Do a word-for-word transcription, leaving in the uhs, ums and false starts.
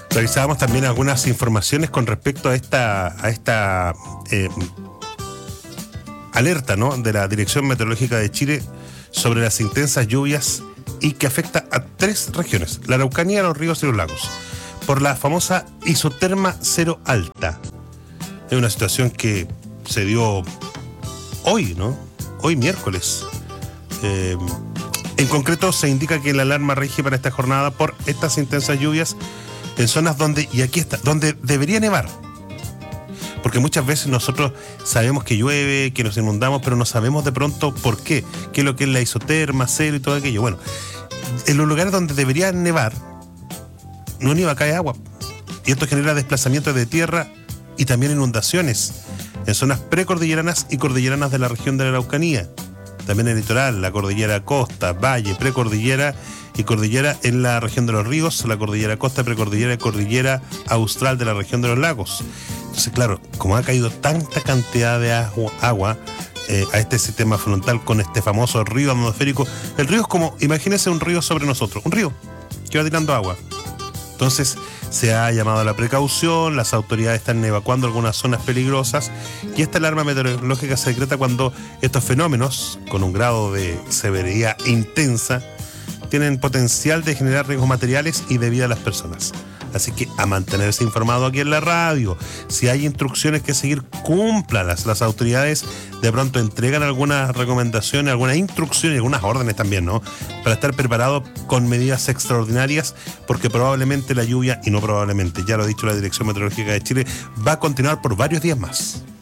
Revisábamos también algunas informaciones con respecto a esta, a esta eh, alerta, ¿no?, de la Dirección Meteorológica de Chile sobre las intensas lluvias y que afecta a tres regiones: la Araucanía, los ríos y los lagos, por la famosa isoterma cero alta. Es una situación que se dio hoy, ¿no? Hoy miércoles. Eh, en concreto se indica que la alarma rige para esta jornada por estas intensas lluvias en zonas donde, y aquí está, donde debería nevar. Porque muchas veces nosotros sabemos que llueve, que nos inundamos, pero no sabemos de pronto por qué, qué es lo que es la isoterma, cero y todo aquello. Bueno, en los lugares donde debería nevar, no nieva, cae agua. Y esto genera desplazamientos de tierra y también inundaciones en zonas precordilleranas y cordilleranas de la región de la Araucanía. También en el litoral, la cordillera costa, valle, precordillera y cordillera en la región de los ríos, la cordillera costa, precordillera y cordillera austral de la región de los lagos. Entonces, claro, como ha caído tanta cantidad de agua, agua eh, a este sistema frontal con este famoso río atmosférico, el río es como, imagínense un río sobre nosotros, un río que va tirando agua. Entonces se ha llamado a la precaución, las autoridades están evacuando algunas zonas peligrosas y esta alarma meteorológica se decreta cuando estos fenómenos, con un grado de severidad intensa, tienen potencial de generar riesgos materiales y de vida a las personas. Así que a mantenerse informado aquí en la radio. Si hay instrucciones que seguir, cúmplalas. Las autoridades de pronto entregan algunas recomendaciones, algunas instrucciones, algunas órdenes también, ¿no?, para estar preparado con medidas extraordinarias, porque probablemente la lluvia, y no probablemente, ya lo ha dicho la Dirección Meteorológica de Chile, va a continuar por varios días más.